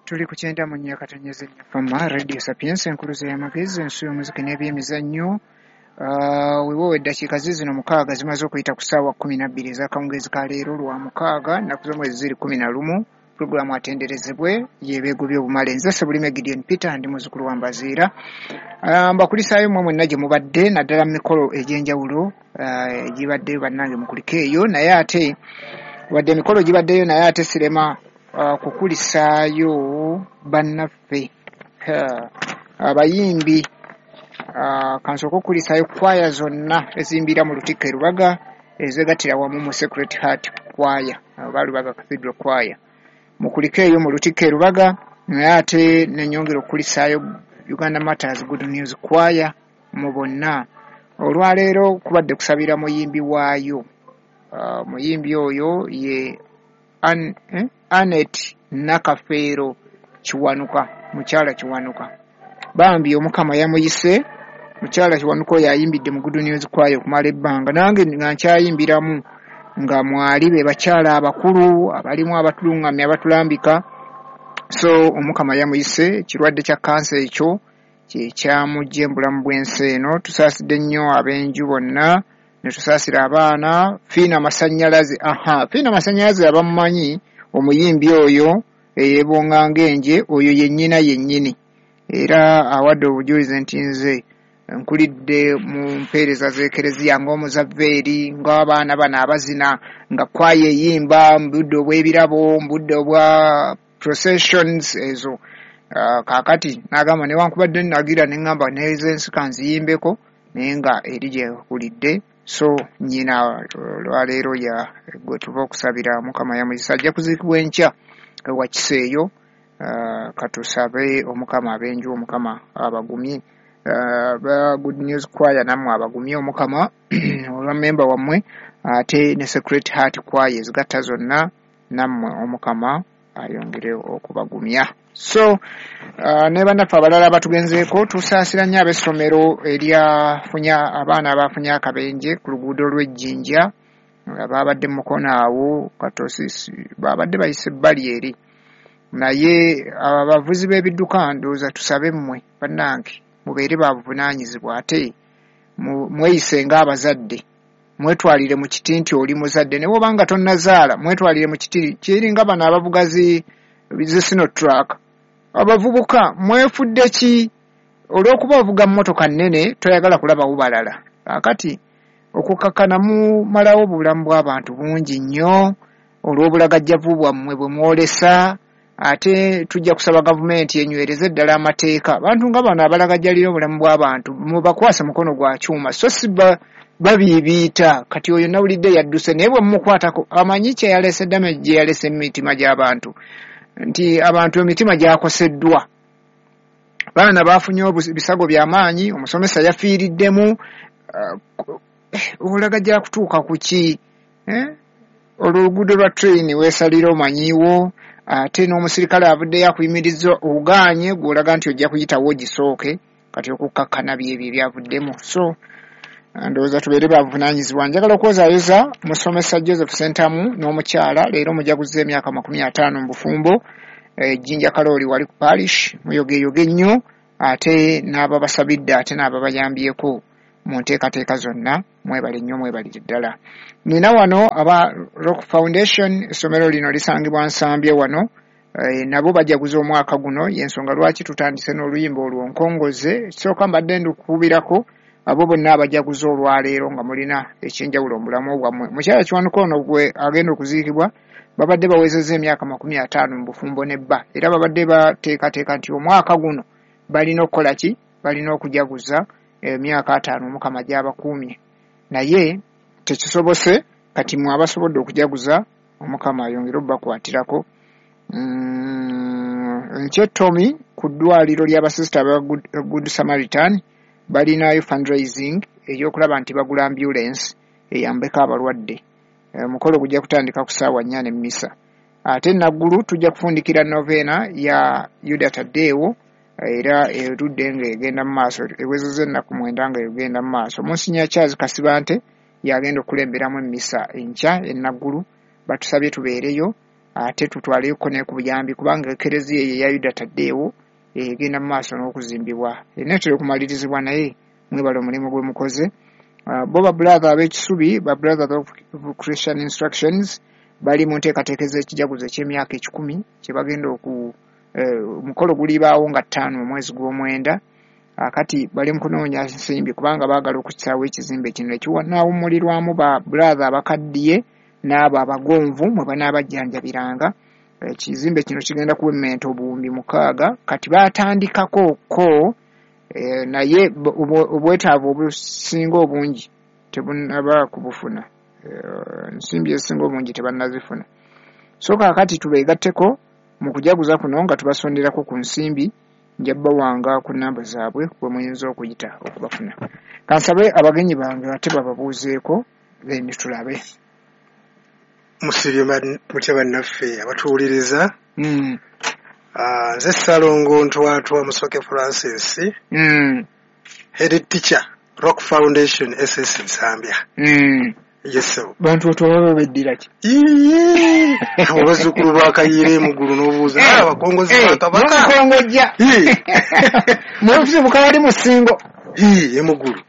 Tuli ku kyenda mu nnya Katonyeze Fama Radio Sapiens enkuluze y'amagezi ensu y'omuziki n'ebyemizannyo. Weewo eddakiika zino 6 zimaze okuyita ku ssaawa 12 ez'akawungeezi ka leero lwa 6 nnaku z'omwezi ziri 11. Pulogulaamu atenderezebwe y'ebeego by'obumale. Nze Sebulime Gideon Peter ndi muzzukulu wa Mbaziira. Mbakulisaayo mmwe mwenna gye mubadde naddala mu mikolo egy'enjawulo egibadde bannange mukuliko eyo naye ate wadde emikolo gibaddeyo naye ate sirema kukulisaayo bannaffe abayimbi kansooka okukulisaayo kwaya zonna ezimbira mu Lutikko e Lubaga ezeegattira wamu mu Sacred Heart kwaya oba Lubaga Cathedral kwaya mukuliko eyo mu Lutikko e Lubaga naye ate nenyongera okukulisaayo Uganda Matters Good News kwaya mu bonna. Olwaleero kubadde kusabira muyimbi waayo muyimbi oyo ye Anet Nakafeero Kiwanuka mukyala Kiwanuka bambi Omukama yamuyise mukyala Kiwanuka oyo ayimbidde mu Good News kwaya okumala ebbanga nange nga nkyayimbiramu nga mwali be bakyala abakulu abalimu abatulungamya abatulambika. So Omukama yamuyise kirwadde kya kansa ekyo kyamujje mu bulamu bw'ensi eno. Tusaasidde nnyo ab'enju bonna ne tusaasira abaana. Fiina Masannyalaze Fiina Masannyalaze abamumanyi omuyimbi oyo eyeebonga ng'enje oyo yennyini era awadde obujulizi nti nze nkulidde mu mpeereza z'ekereziya ng'omuzavveeri ng'abaana bano abazina nga kwaya eyimba mu budde obw'ebirabo mu budde obwa processions ezo. Kaakati n'agamba newankubadde nagira ne ŋŋamba n'ez'ensika nziyimbeko naye nga eri gye kulidde. So nnyina olwaleero gwe tuva okusabira Mukama yamuyisa ajja kuziikibwa enkya ewa Kiseeyo. Katusabe Omukama ab'enju Omukama abagumye ba Good News Choir nammwe abagumye Omukama olwa memba wammwe ate ne Sacred Heart Choir ezigatta zonna nammwe Omukama ayongere okubagumya. So ne bannaffe abalala abatugenzeeko tusaasira nnyo ab'essomero eryafunya abaana abafunye akabenje ku luguudo lw'Ejjinja babadde mu mukono awo katosisi babadde bayise ebbali eri naye abavuzi b'ebidduka ndowooza tusabe mmwe bannange mubeere babuvunaanyizibwa ate mweyise ng'abazadde mwetwalire mu kiti nti oli muzadde ne bw'obanga tonnazaala mwetwalire mu kiti kiringa bano abavuga zi sinotruck abavubuka mwefudde ki olw'okuba ovuga mmotoka nnene toyagala kulabawo balala. Akati okukakkana mumalawo obulamu bw'abantu bungi nnyo olw'obulagajjavu bwammwe bwe mwolesa. Ate tujja kusaba gavumenti enywereze ddala amateeka abantu nga bano abalagajjalira obulamu bw'abantu mubakwase mukono gwa kyuma so si babiibiita. Kati oyo nawulidde yadduse naye bwe mumukwatako amanyi kye yalese damage gye yalese emitima gy'abantu nti abantu emitima gyakoseddwa. Baana bafunye ebisago by'amaanyi omusomesa yafiiriddemu olagajja kutuuka ku ki oluguudo lwa train weesalira omanyiwo ate n'omusirikale avuddeyo akuyimirizza ogaanye gw'olaga nti ojja kuyitawo gisooke kati okukkakkana byebyo ebyavuddemu. So ndowooza tubeere bavunaanyizibwa. Njagala okwozaayoza musomesa Joseph Sentamu n'omukyala leero mujaguza emyaka 50 mu bufumbo Jinja Kalooli wali ku parish muyogeyoge nnyo ate n'ababasabidde ate n'ababayambyeko mu nteekateeka zonna mwebale nnyo mwebalire ddala. Nina wano aba Rock Foundation essomero lino lisangibwa Nsambye wano nabo bajaguza omwaka guno y'ensonga lwaki tutandise n'oluyimba olwonkongoze kisooka mbadde ndukubirako abo bonna abajaguza olwaleero nga mulina ekyenjawulo mu bulamu bwammwe. Mukyala Kiwanuka ono gwe agenda okuziikibwa babadde bawezezza emyaka 50 mu bufumbo nebba era babadde bateekateeka nti omwaka guno balina okukola ki balina okujaguza emyaka 5 Omukama gy'abakuumye naye tekisobose kati mwe abasobodde okujaguza Omukama ayongere obbakwatirako. Nkyetomi ku ddwaliro ly'abasisita aba Good Samaritan balinayo fundraising ey'okulaba nti bagula ambulance eyambeko abalwadde. Mukolo gujja kutandika ku ssaawa 4 emmisa. Ate naggulu tujja kufundikira novena ya Yuda Taddeewo era erudde ng'egenda mu maaso ewezezza ennaku 9 nga egenda mu maaso. Monsignor Charles Kasibante yagenda okulemberamu emmisa enkya ennaggulu batusabye tubeereyo ate tutwaleko ne ku buyambi kubanga ekereziya eyo eya Yuda taddeewo egenda mu maaso n'okuzimbibwa netera okumalirizibwa naye mwebale omulimu gwe mukoze. Bo ba brother ab'ekisubi ba brothers of Christian Instructions bali mu nteekateeka z'ekijaguzo eky'emyaka 10 kye bagenda omukolo gulibaawo nga 5 omwezi gw'omwenda. Kati bali mu kunoonya nsimbi kubanga baagala okukisaawo ekizimbe kino ekiwanaawumulirwamu ba brother abakaddiye n'abo abagonvu mwe banaabajjanjabiranga. Ekizimbe kino kigenda kuwemmenta obuwumbi 6 kati baatandikako ko naye obwetaavu obusinga obungi tebunaba kubufuna. Nsimbi ezisinga obungi tebannazifuna. So kaakati tubeegatteko mu kujaguza kuno nga tubasonderako ku nsimbi njabba wanga ku namba zaabwe bwe muyinza okuyita okubafuna. Kansabe abagenyi bange ate bababuuzeeko then tulabe. Musibye mutya bannaffe abatuwuliriza. Nze Salongo Ntwatwa Musoke Francis, head teacher Rock Foundation SS Zambia. Yes sir. Bantu otwaba beddira ki? Abazukulu bakayire mugulu n'obuuza abakongozi bakabaka. Bakongojja. Mufise bukawali musingo. Emugulu.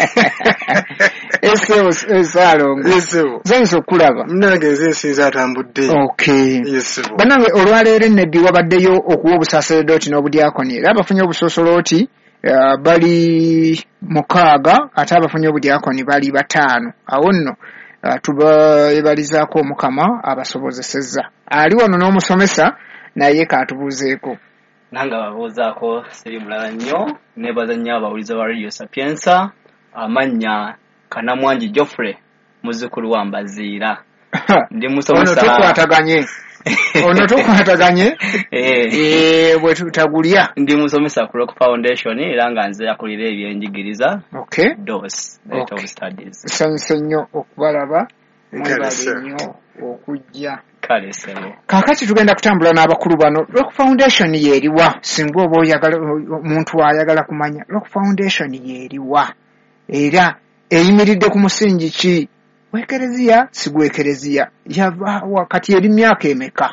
Salongo. Zanyiza okulaba. Nange nze nsinza atambudde. Okay. Yes. Banange olwaleero enneddi wabaddeyo okuwa obusaseredoti n'obudyakoni era abafunye obusosoloti bali 6 ate abafunye obudyakoni bali 5. Awo nno tubaebalizaako Omukama abasobozesezza. Ali wano n'omusomesa naye kaatubuuzeeko. Nanga babuuzaako siri mulala nnyo nebaza nnyo abawuliza ba Radio Sapienza. Amannya Kanamwangi Geoffrey muzzukulu wa Mbaziira. Ndi musomesa. Ono tukwataganye bwe tutagulya. Ndi musomesa ku Rock Foundation era nga nze akulira ebyenjigiriza. Okay. DOS, Rate of Studies. Nsanyuse nnyo okubalaba mwebale nnyo okujja. Kale sebo. Kaakati tugenda kutambula n'abakulu bano. Rock Foundation yeeriwa singa oba oyagala omuntu ayagala kumanya Rock Foundation yeeriwa era eyimiridde ku musingi ki? Wekereziya sigwekereziya yava wakati eri myaka emeka?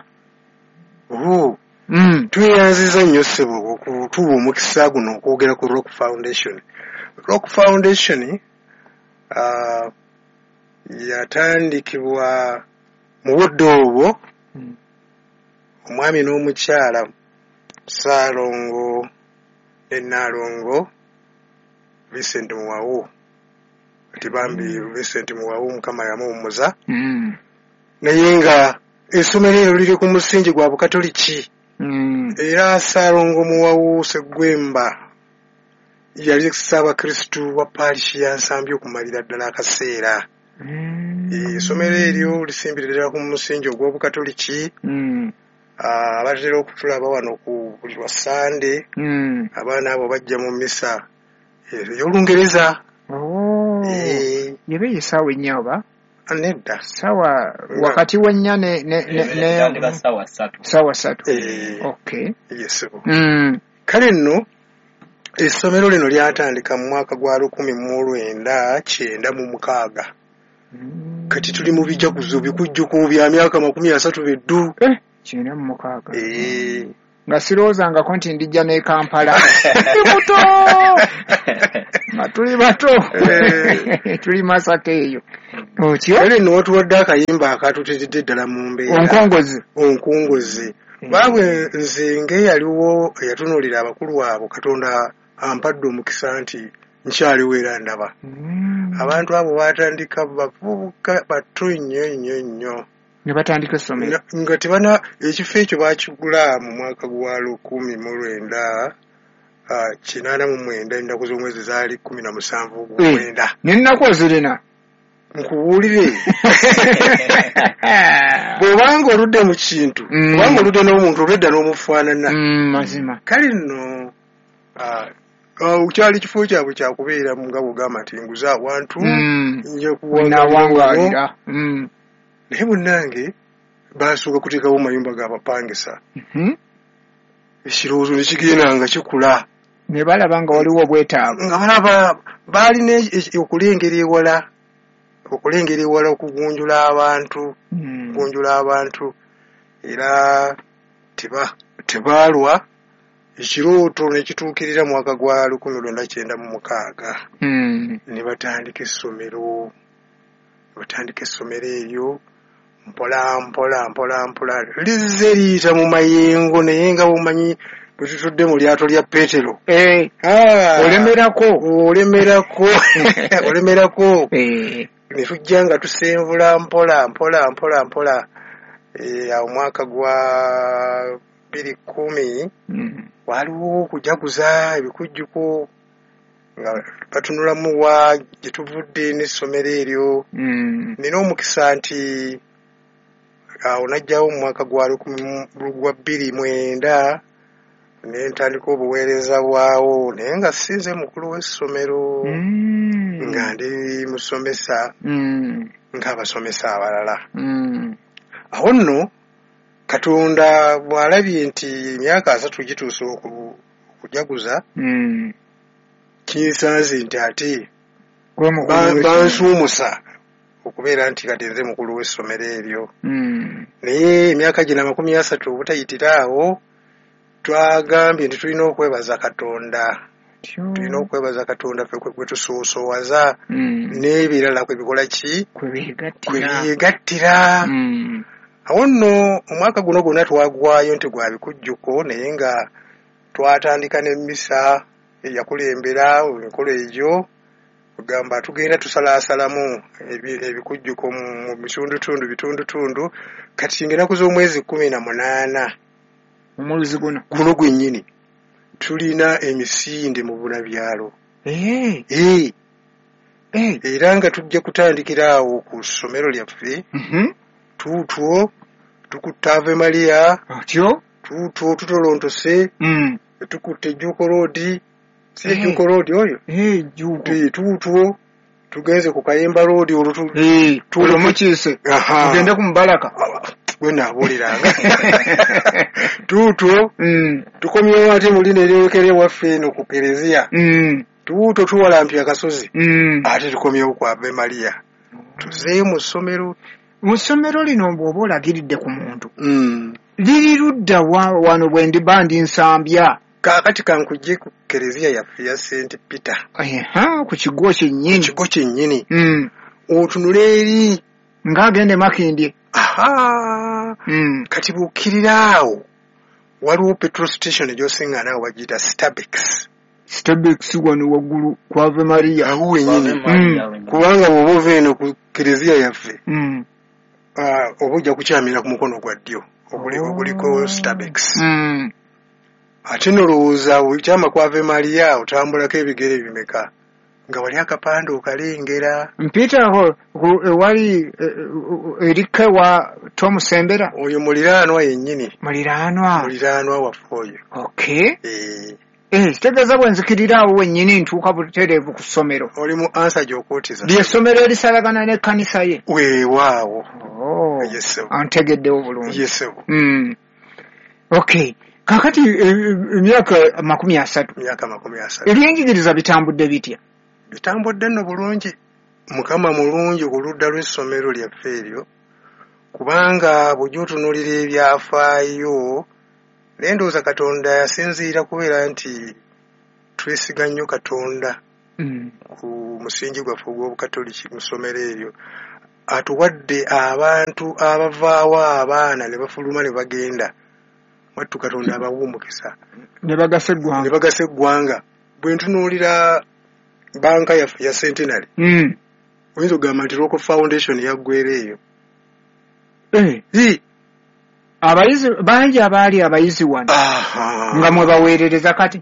Tuyanziza nnyo ssebo okutuwa omukisa guno okwogera ku Rock Foundation. Rock Foundation yatandikibwa mu budde obwo omwami n'omukyala Salongo ne Nalongo Vincent Muwawu. Tibambi Vincent Muwawu Mukama yamuwummuza. Naye nga essomero eryo liri ku musingi gwa Bukatoliki. Era Salongo Muwawu Sseggwemba yali Ssaabakristu wa paalishi ya Nsambya okumalira ddala akaseera. Essomero eryo lisimbiririra ku musingi ogw'Obukatoliki. Abatera okutulaba wano ku buli lwa Sande. Abaana abo bajja mu mmisa ey'Olungereza. Yebe yisawe nnyo oba? Nedda. Sawa wakati w'ennya ne sawa 3. Okay. Yes. Kale nno essomero lino lyatandika mu mwaka gwa 1996. Kati tuli mu bijaguzo bikujjuko bya myaka 30 beddu. 96. Nga siroozangako nti ndijja ne Kampala. Muto! Tuli bato. Tuli Masaka eyo. Otyo? Kale nno watuwadde akayimba akatutizidde ddala mu mbeera. Onkongozi. Baabwe nze ng'eyaliwo eyatunuulira abakulu abo Katonda ampadde omukisa nti nkyaliwo era ndaba. Abantu abo baatandika bavubuka bato nnyo. Ne batandika essomero. Nga tebana ekifo ekyo baakigula mu mwaka gwa 1989 ennaku z'omwezi zaali 17 n'ennaku ozirina nkubuulire. Bw'obanga oludde mu kintu obanga oludde n'omuntu olwedda n'omufaanana mazima. Kale nno kyali kifo kyabwe kyakubeera nga bw'ogamba nti nguza awantu nja kuwangaalira. Naye munnange baasooka kuteekawo mayumba g'abapangisa. Ekirowoozo ne kigenda nga kikula. Ne balaba nga waliwo obwetaavu. Nga balaba baalina okulengera ewala okugunjula abantu. era tebaalwa ekirooto ne kituukirira mu mwaka gwa 1996 ne batandika essomero eryo mpola lizze liyita mu mayengo naye nga bumanyi bwe tutudde mu lyato lya Peetero olemerako ne tujja nga tusenvula mpola awo mwaka gwa 2010 waliwo okujaguza ebikujjuko nga batunulamu wa gye tuvudde n'essomero eryo nina omukisa nti awo najjawo mu mwaka gwa 2009 ne ntandika obuweereza bwawo naye nga sinze mukulu w'essomero nga ndi musomesa ng'abasomesa abalala awo nno Katonda bw'alabye nti emyaka 3 gituuse okujaguza kinsanze nti ate bansuumusa okubeera nti kati nze mukulu w'essomero eryo naye emyaka gina 30 obutayitira awo twagambye nti tulina okwebaza Katonda ffe kwe tusoosoowaza n'ebirala kwe bikola ki kwe byegattira awo nno omwaka guno gwonna twagwayo nti gwa bikujjuko naye nga twatandika n'emmisa eyakulembera emikolo egyo kugamba tugenda tusalaasalamu ebikujjuko mu bitundutundu kati ng'ennaku z'omwezi 18 omwezi guno gwennyini tulina emisinde mu bunabyalo era nga tujja kutandikira awo ku ssomero lyaffe tuutwo tukutta Ave Maria tuutwo tutolontose tukutte Jjuuko Road si Jjuuko Road oyo tuutwo tugenze ku Kayemba Road tumukiise tugende ku Mubaraka gwe naabuuliranga tuutwo tukomyewo ate muli neryolekere waffe eno ku Kereziya tuutwo tuwalampya akasozi ate tukomyewo ku Ave Maria tuzeeyo mu ssomero lino bw'oba olagiridde ku muntu liri ludda wano bwe ndiba ndi nsambya kaakati kankujje ku Kereziya yaffe ya St. Peter ku kigo kyennyini otunule eri ng'agende Makindye kati bukkirira awo waliwo petrol station gy'osinga naawe bagiyita Starbucks wano waggulu ku Ave Maria awo wennyini kubanga bw'oba ova eno ku Kereziya yaffe oba ojja kukyamira ku mukono gwa ddyo oguliko Starbucks ate nolowooza okyama ku Ave Maria otambulako ebigere bimeka nga wali akapande okalengera mpitaho wali erike wa Tom Sembera oyo muliraanwa yennyini muliraanwa waffe oyo kitegeeza bwe nzikirira awo wennyini ntuuka butereevu ku ssomero oli mu ansa gy'okootiza ly'essomero erisalagana n'ekkanisa ye weewaawo antegeddewo bulungi yesebo kaakati emyaka 30 ebyenjigiriza bitambudde bitya bitambudde nno bulungi Mukama mulungi ku ludda lw'essomero lyaffe eryo kubanga bw'ojja otunuulira ebyafaayo naye ndowooza Katonda yasinziira kubeera nti twesiga nnyo Katonda ku musingi gwaffe ogw'Obukatoliki mu ssomero eryo atuwadde abantu abavaawo abaana ne bafuluma ne bagenda wattu Katonda abawummukisa ne bagasa eggwanga bwe ntunuulira banka yaffe ya Centenary oyinza okugamba nti Local Foundation yaggwera eyo abayizi bangi abaali abayizi wano nga mwe baweerereza kati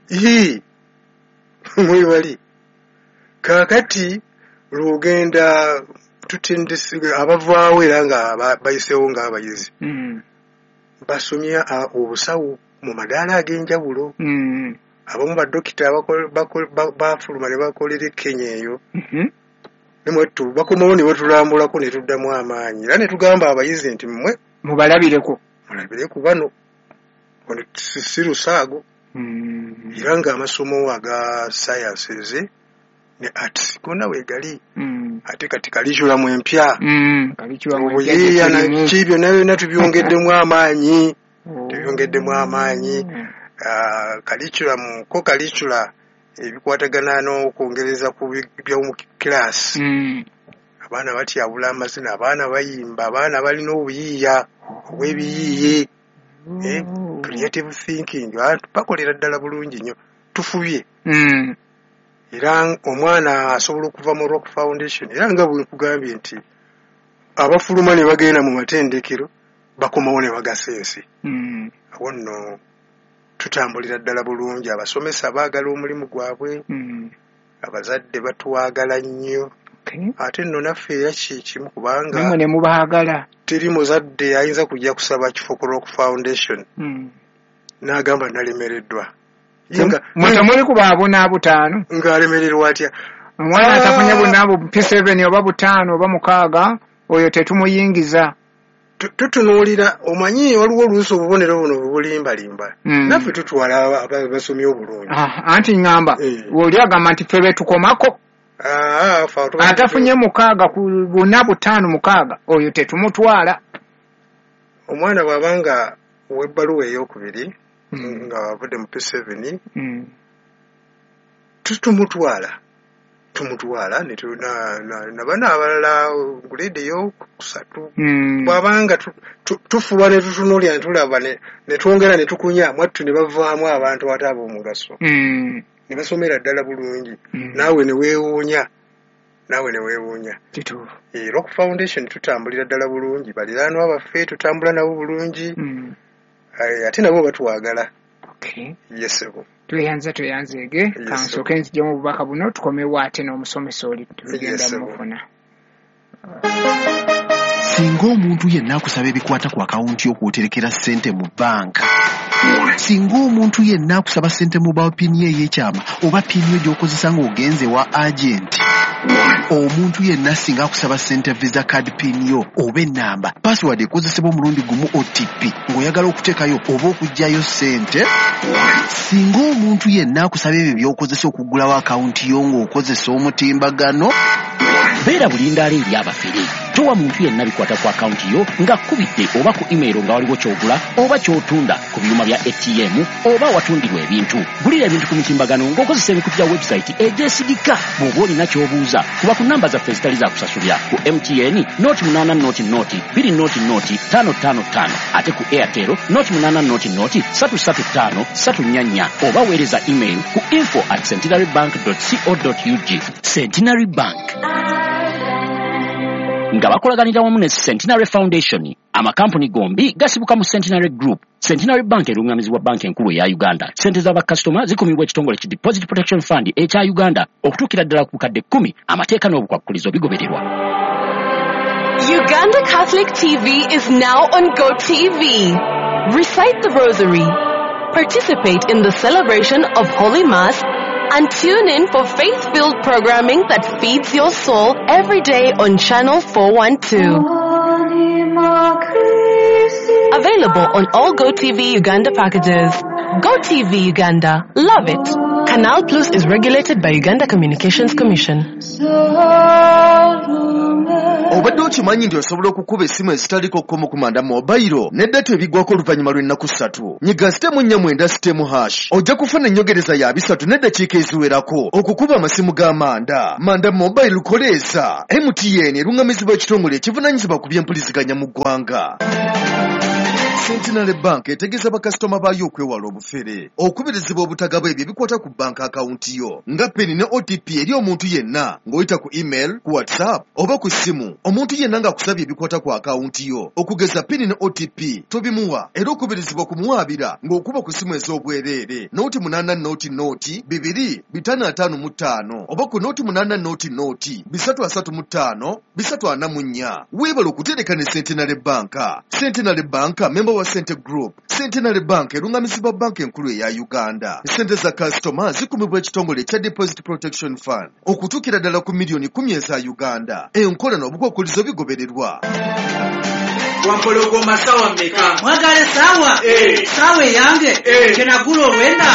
mwe bali kaakati lwogenda tutendesiga abavaawo era nga bayiseewo ng'abayizi basomye obusawo mu madaala ag'enjawulo abamu baddokita bafuluma ne bakolera Kenya eyo nemwettu bakomawo ne batulambulako ne tuddamu amaanyi era ne tugamba abayizi nti mmwe mubalabireko bano si lusaago era ng'amasomo aga sciences ne arts gonna wegali ate kati curriculum empya obuyiiya naki byonna tubyongeddemu amaanyi curriculum ko curricula ebikwatagana n'okwongereza ku byomu class abaana batyabula amazina abaana bayimba abaana balina obuyiiya obw'ebiyiiye creative thinking bakolera ddala bulungi nnyo tufubye era omwana asobola okuva mu Rock Foundation era nga bwe nkugambye nti abafuluma ne bagenda mu matendekero bakomawo ne bagasa ensi awo nno tutambulira ddala bulungi abasomesa baagala omulimu gwabwe abazadde batwagala nnyo ate nno naffe era kikimu kubanga ne mubaagala teri muzadde ayinza kujja kusaba kifo ku Rock Foundation n'agamba nalemereddwa mutemuli ku baabuna butaano ng'alemererwa atya omwana atafunye bunaabo P7 oba butaano oba mukaaga oyo tetumuyingiza tutunuulira omanyi waliwo oluusi obubonero buno bubulimbalimba naffe tutwala abasomyi obulungi anti ngamba oli agamba nti ffe betukomako atafunye mukaaga ku buna butaano mukaaga oyo tetumutwala omwana bw'abanga webbaluwa ey'okubiri nga wavudde mu P7 tumutwala nabana abalala grade eyokusatu bw'abanga tufuba ne tutunuulira ne tulaba ne twongera ne tukunya mwattu ne bavaamu abantu ate ab'omugaso ne basomera ddala bulungi naawe ne weewuunya Rock Foundation tutambulira ddala bulungi baliraanwa baffe tutambula nabo bulungi ate nabo batwagala yesebo tweyanzeege kansooke nzija mu bubaka buno tukomewo ate n'omusomesa oli tugenda mufuna singa omuntu yenna akusaba ebikwata ku akawunti y'okwoterekera ssente mu banka singa omuntu yenna akusaba ssente mu bapini ey'ekyama oba pini gy'okozesa ng'ogenze wa agenti omuntu yenna singa akusaba ssente visa card pin yo oba ennamba password ekozesebwa omulundi gumu OTP ng'oyagala okuteekayo oba okuggyayo ssente singa omuntu yenna akusaba ebyo by'okozesa okugulawo akawunti yo ng'okozesa omutimbagano beera bulindaala eri abafere towa muntu yenna bikwata ku akawunti yo ng'akkubidde oba ku email nga waliwo ky'ogula oba ky'otunda ku byuma bya ATM oba watundirwa ebintu gulira ebintu ku mitimbagano ng'okozesa emikutu gya website egyesigika bw'oba olina ky'obuuza kuba ku nnamba zaffe ezitali za kusasulira ku MTN noti 8 noti 2 noti 555 ate ku Airtel noti 8 noti 335 344 oba weereza email ku info@centenarybank.co.ug. Centenary Bank nga bakolaganira wamu ne Centenary Foundation amakampuni gombi gasibuka mu Centenary Group. Centenary Bank erungamizibwa banki enkulu eya Uganda. Sente z'abakasitoma zikumibwa ekitongole ki Deposit Protection Fund ekya Uganda okutuukira ddala ku bukadde 10 amateeka n'obukwakkulizo bigobererwa. Uganda Catholic TV is now on GoTV. Recite the Rosary, participate in the celebration of Holy Mass, and tune in for faith-filled programming that feeds your soul every day on Channel 412. Available on all GoTV Uganda packages. GoTV Uganda. Love it. Canal Plus is regulated by Uganda Communications Commission. Obadde okimanyi nti osobola okukuba essimu ezitaliko kkomo kumanda mobile n'eddata ebiggwako oluvannyuma lw'ennaku 3 nyiga *4*# ojja kufuna ennyogereza ya 3 n'eddakiika eziwerako okukuba amasimu g'amanda manda mobile lukoleeza MTN erungamizibwa ekitongole ekivunaanyizibwa ku by'empuliziganya mu ggwanga. Centenary Bank etegeeza bakasitoma baayo okwewala obufere okubirizibwa obutagaba ebyo ebikwata ku bank akawunti yo nga peni ne OTP eri omuntu yenna ng'oyita ku email ku WhatsApp oba ku ssimu. Omuntu yenna ng'akusabye ebikwata ku akawunti yo okugeza peni ne OTP tobimuwa era okubirizibwa kumuwaabira ng'okuba ku ssimu ez'obwereere noti 8 noti 255 oba ku noti 8 noti 335 344. Weebala okutereka ne Centenary Bank. Centenary Bank member wa Center Group. Centenary Bank erungamizibwa banki enkulu eya Uganda. Sente za customer zikumibwa ekitongole ekya Deposit Protection Fund okutuukira ddala ku miliyoni 10 eza Uganda. Enkola n'obukwakkulizo bigobererwa. wampologoma sawa mmeka mwagale sawa sawa yange kenagula olwenda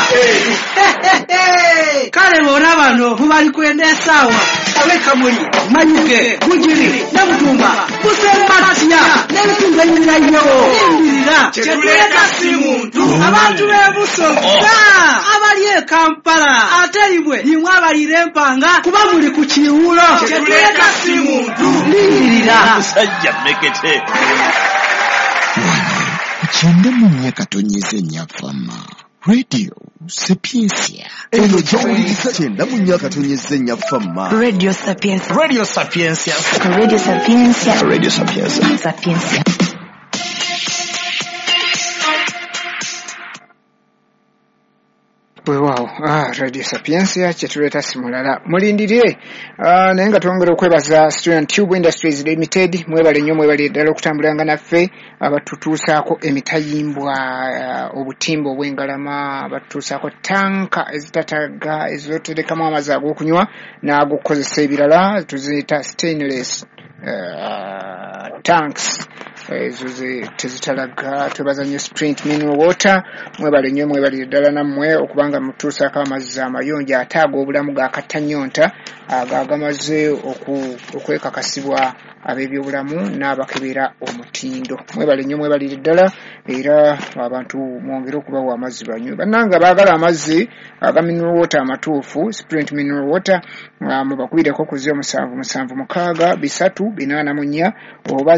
kale bona bano mubali kwenda sawa aweka muli manyuge bujiri namutumba kusematiya n'ebitundu ebirirayo embirira kyetuleka si muntu abantu b'ebusoga abali e Kampala ate ibwe nimwe abalira empanga kuba muli ku kiwulo kyetuleka si muntu lindirira musajja mmekete Chinde munye katonyeze nyafama Radio Sapiensia Eyo jawulisa chenda munye katonyeze nyafama Radio Sapiensia. Radio Sapiensia Radio Sapiensia. Radio Sapiensia Sapiensia. Wow, Radio Sapiensia kyetuleta simulala mulindirire naye nga twongera okwebaza Student Tube Industries Limited mwebale nnyo mwebale ddala okutambulanga naffe abatutuusaako emitayimbwa obutimba obw'engalama abatutuusaako tanka ezitataga ezoterekamu amazzi ag'okunywa n'ag'okukozesa ebirala tuziyita stainless tanks ezo tezitalaga. Twebaza nnyo Sprint Mineral Water mwebale nnyo mwebale ddala nammwe okubanga mutuusaako amazzi amayonjo ate ag'obulamu gakatanyonta agamaze okwekakasibwa ab'ebyobulamu n'abakebera omutindo. Mwebale nnyo mwebalire ddala era abantu mwongere okubawa amazzi banywe. Bannanga baagala amazzi aga mineral water amatuufu Sprint Mineral Water mubakubireko ku 0776 oba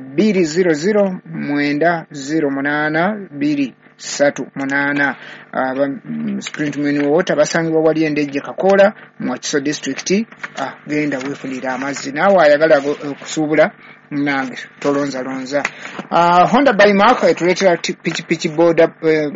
0200908238. Sprint Mineral Water basangibwa wali Endejje Kakola mu Wakiso District. Genda weefunira amazzi naawe ayagala okusuubula nange tolonza. Honda Buymark etuleetera pichi boda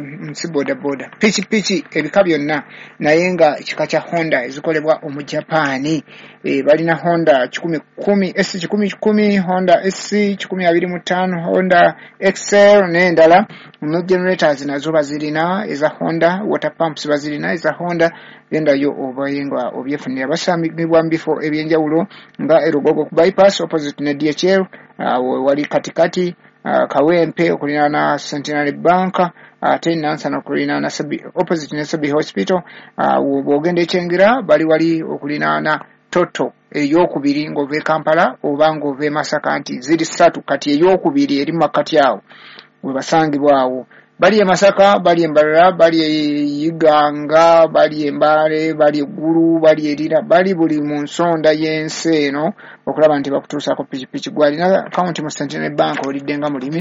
pichi ebika byonna naye nga kika kya Honda ezikolebwa omu Japan. Balina Honda 1010 S1010 Honda S1025 Honda XL n'endala. No generators nazo bazirina eza Honda, water pumps bazirina eza Honda. Gendayo obayenga obyefunira basambibwa mbifo ebyenjawulo nga Erugogo bypass opposite ne DHL wali katikati Kawempe okulina na Centenary Bank ate Nansana okulina na opposite ne Sabi Hospital bwogenda ekyengera bali wali okulina na Toto eyokubiri ng'ove Kampala oba ng'ove Masaka nti ziri 3 kati eyokubiri eri makati awo we basangibwa awo. Bali e Masaka, bali e Mbarara, bali e Iganga, bali e Mbale, bali e Gulu, bali e Lira, bali buli mu nsonda y'ensi eno okulaba nti bakutuusaako pichi gwalina account mu Centenary Bank oliddenga mulimi